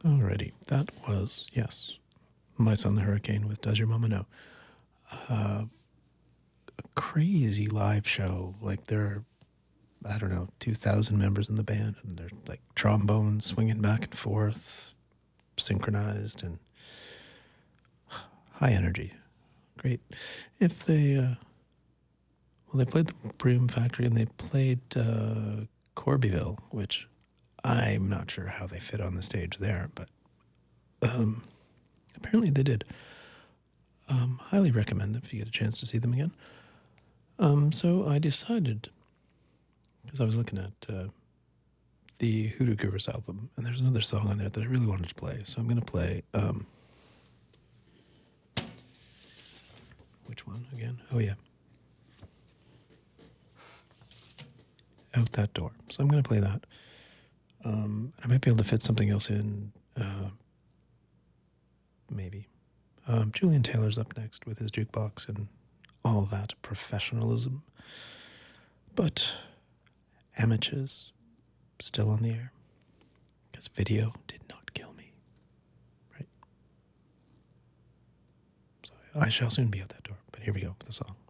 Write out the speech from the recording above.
Alrighty, that was, yes, My Son the Hurricane with Does Your Mama Know? A crazy live show. Like, there are, I don't know, 2,000 members in the band, and they're like trombones swinging back and forth, synchronized, and high energy. Great. If they, well, they played the Broom Factory and they played Corbyville, which I'm not sure how they fit on the stage there, but apparently they did. Highly recommend if you get a chance to see them again. So I decided, because I was looking at the Hoodoo Gurus album, and there's another song on there that I really wanted to play, so I'm going to play, which one again? Oh yeah, Out That Door. So I'm going to play that. I might be able to fit something else in, maybe. Julian Taylor's up next with his jukebox and all that professionalism. But amateurs still on the air, because video did not kill me, right? So I shall soon be out that door, but here we go with the song.